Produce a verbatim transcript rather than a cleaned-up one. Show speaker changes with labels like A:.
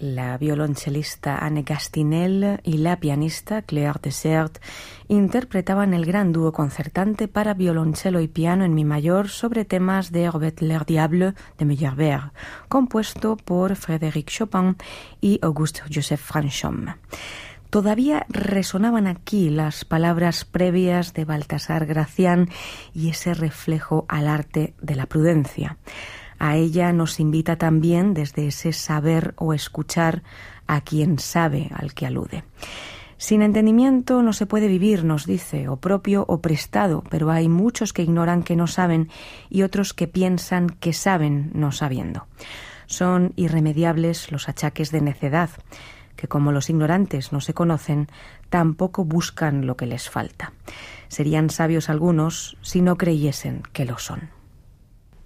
A: La violonchelista Anne Gastinel y la pianista Claire Dessert interpretaban el gran dúo concertante para violonchelo y piano en mi mayor sobre temas de Robert Le Diable de Meyerbeer, compuesto por Frédéric Chopin y Auguste-Joseph Franchomme. Todavía resonaban aquí las palabras previas de Baltasar Gracián y ese reflejo al arte de la prudencia. A ella nos invita también desde ese saber o escuchar a quien sabe al que alude. Sin entendimiento no se puede vivir, nos dice, o propio o prestado, pero hay muchos que ignoran que no saben y otros que piensan que saben no sabiendo. Son irremediables los achaques de necedad, que como los ignorantes no se conocen, tampoco buscan lo que les falta. Serían sabios algunos si no creyesen que lo son.